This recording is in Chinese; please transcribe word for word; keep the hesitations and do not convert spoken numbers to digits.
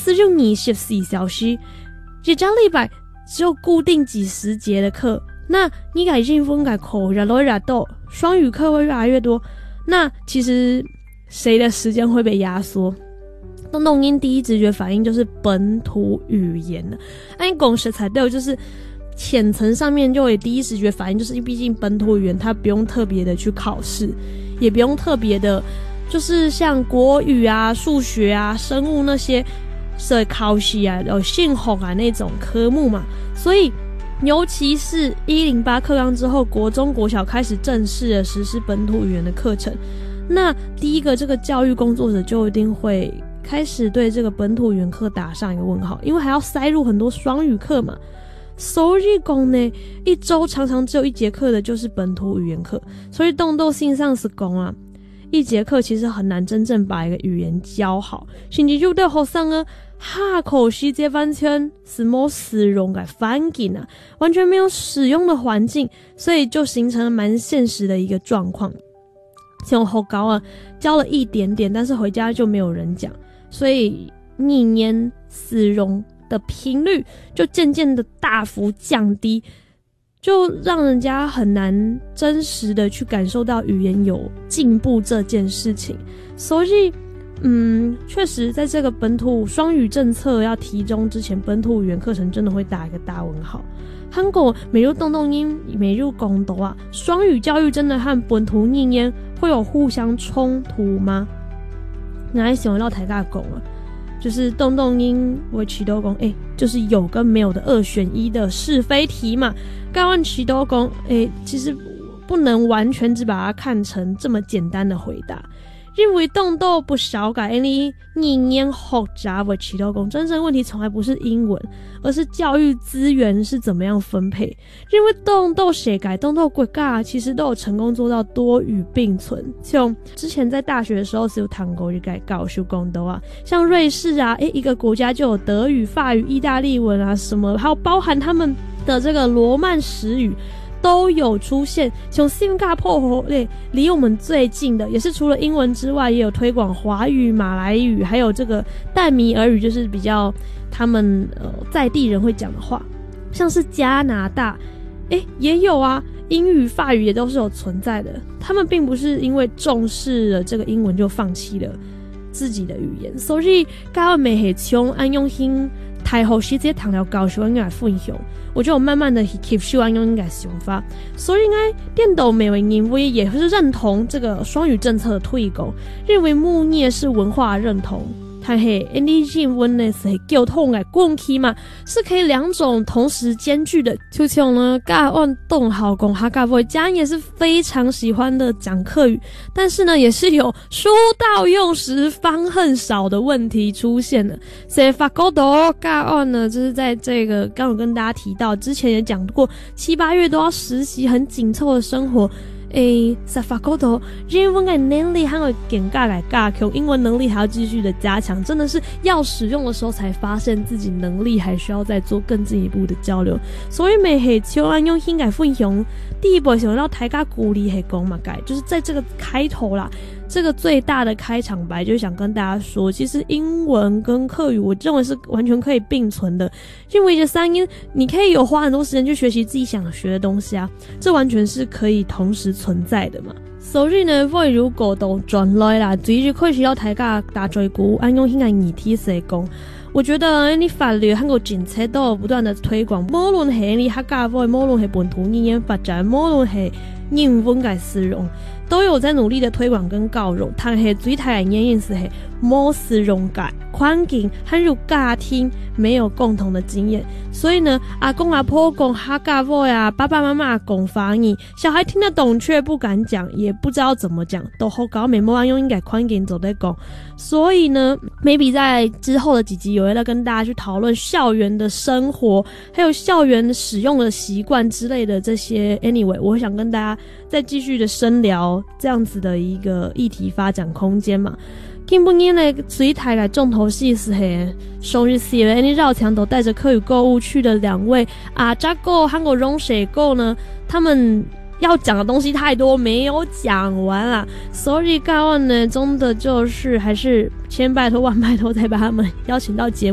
次就二十四小时，一个礼拜只有固定几十节的课，那你改进分改口越来越多，双语课会越来越多，那其实谁的时间会被压缩？动动音第一直觉反应就是本土语言了，按公学才对，就是浅层上面就有第一直觉反应，就是毕竟本土语言它不用特别的去考试，也不用特别的，就是像国语啊、数学啊、生物那些是考试啊、有信号啊那种科目嘛，所以尤其是一零八课纲之后，国中国小开始正式的实施本土语言的课程，那第一个这个教育工作者就一定会开始对这个本土语言课打上一个问号，因为还要塞入很多双语课嘛。所以讲呢，一周常常只有一节课的就是本土语言课，所以动动性上是讲啊，一节课其实很难真正把一个语言教好，甚至就对学生呢下课时间完全是没使用的环境啊，完全没有使用的环境，所以就形成了蛮现实的一个状况。像学校啊，教了一点点，但是回家就没有人讲，所以一年使用的频率就渐渐的大幅降低，就让人家很难真实的去感受到语言有进步这件事情。所以嗯，确实在这个本土双语政策要提中之前，本土语言课程真的会打一个大问号。韩国每日动动音每日公读啊，双语教育真的和本土语言会有互相冲突吗？那想到台大讲啊，就是动动音为启动讲，哎，就是有跟没有的二选一的是非题嘛。刚刚启动讲，哎，其实不能完全只把它看成这么简单的回答。因为动动不少改你语言复杂为启动讲，真正问题从来不是英文，而是教育资源是怎么样分配。因为动动写改动动国家其实都有成功做到多语并存，像之前在大学的时候是有谈过一改教授讲的啊，像瑞士啊，诶，一个国家就有德语、法语、意大利文啊什么，还有包含他们的这个罗曼史语都有出现。像新加坡诶，离我们最近的也是除了英文之外，也有推广华语、马来语，还有这个淡米尔语，就是比较他们呃在地人会讲的话。像是加拿大，诶也有啊，英语、法语也都是有存在的。他们并不是因为重视了这个英文就放弃了自己的语言，所以刚刚没很穷，安用心太后时间谈了教授应该分享，我就慢慢的吸收安用应该想法，所以应该电斗美文因为也是认同这个双语政策的推广，认为木业是文化认同。但是你英文呢是沟通的关系嘛，是可以两种同时兼具的。就像呢，噶万动好讲哈噶，我家也是非常喜欢的讲客语，但是呢，也是有说到用时方恨少的问题出现了。所以法国的噶万呢，就是在这个刚有跟大家提到，之前也讲过，七八月都要实习，很紧凑的生活。诶，在法国的英文的能力还有更加来加强，英文能力还要继续的加强，真的是要使用的时候才发现自己能力还需要再做更进一步的交流。所以每黑求安用心改分享，第一步想要大家鼓励黑讲嘛改，就是在这个开头啦，这个最大的开场白就想跟大家说，其实英文跟客语我认为是完全可以并存的，因为这三音你可以有花很多时间去学习自己想学的东西啊，这完全是可以同时存在的嘛。所以呢，我如果都转来啦，最日开始要大家大嘴鼓安用心的议题来讲，我觉得你法律和个政策都有不断的推广，无论是你客家话，无论是本土语言发展，无论是英文的使用，都有在努力的推广跟教育，但是最大的原因是没使用的环境和入家庭没有共同的经验，所以呢，阿公阿婆讲客家话呀，爸爸妈妈讲方言，小孩听得懂却不敢讲，也不知道怎么讲，都好搞没没用应该环境走在讲。所以呢 ，maybe 在之后的几集有会来跟大家去讨论校园的生活，还有校园使用的习惯之类的这些。Anyway， 我想跟大家再继续的深聊这样子的一个议题发展空间嘛。今本日呢，最大的重头戏是嘿，首日四月，你绕墙都带着客语购物去的两位啊，扎狗和我荣水狗呢，他们要讲的东西太多，没有讲完啦。所以刚刚呢，真的就是还是千拜托万拜托，再把他们邀请到节目。